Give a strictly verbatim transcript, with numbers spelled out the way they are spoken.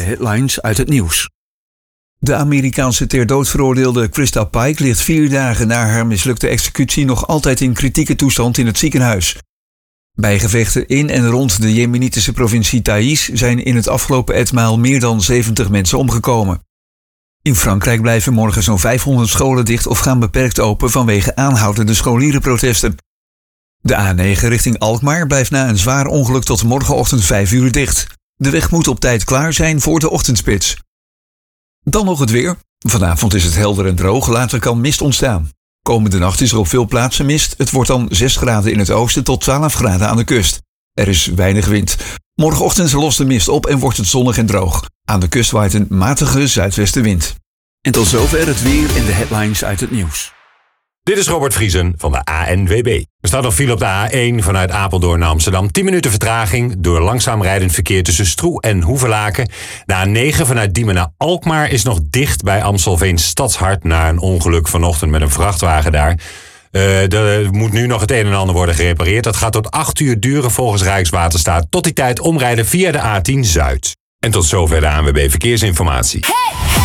headlines uit het nieuws. De Amerikaanse ter dood veroordeelde Krista Pike ligt vier dagen na haar mislukte executie nog altijd in kritieke toestand in het ziekenhuis. Bij gevechten in en rond de Jemenitische provincie Taïs zijn in het afgelopen etmaal meer dan zeventig mensen omgekomen. In Frankrijk blijven morgen zo'n vijfhonderd scholen dicht of gaan beperkt open vanwege aanhoudende scholierenprotesten. De A negen richting Alkmaar blijft na een zwaar ongeluk tot morgenochtend vijf uur dicht. De weg moet op tijd klaar zijn voor de ochtendspits. Dan nog het weer. Vanavond is het helder en droog, later kan mist ontstaan. Komende nacht is er op veel plaatsen mist. Het wordt dan zes graden in het oosten tot twaalf graden aan de kust. Er is weinig wind. Morgenochtend lost de mist op en wordt het zonnig en droog. Aan de kust waait een matige zuidwestenwind. En tot zover het weer en de headlines uit het nieuws. Dit is Robert Vriesen van de A N W B. Er staat nog file op de A één vanuit Apeldoorn naar Amsterdam. tien minuten vertraging door langzaam rijdend verkeer tussen Stroe en Hoevelaken. De A negen vanuit Diemen naar Alkmaar is nog dicht bij Amstelveen Stadshart na een ongeluk vanochtend met een vrachtwagen daar. Uh, er moet nu nog het een en ander worden gerepareerd. Dat gaat tot acht uur duren volgens Rijkswaterstaat. Tot die tijd omrijden via de A tien Zuid. En tot zover de A N W B Verkeersinformatie. Hey!